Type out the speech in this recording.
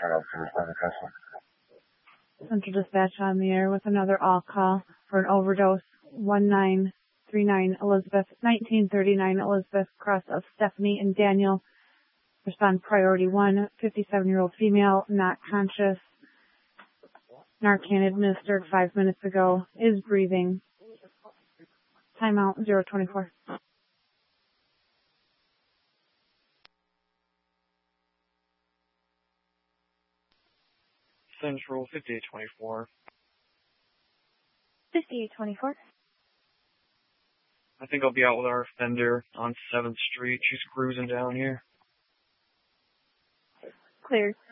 Central Dispatch on the air with another all call for an overdose. 1939 Elizabeth, 1939 Elizabeth, cross of Stephanie and Daniel. Respond priority 1, 57-year-old female, not conscious. Narcan administered 5 minutes ago, is breathing. Timeout 024. Central 5824. 5824. I think I'll be out with our offender on 7th Street. She's cruising down here. Cleared.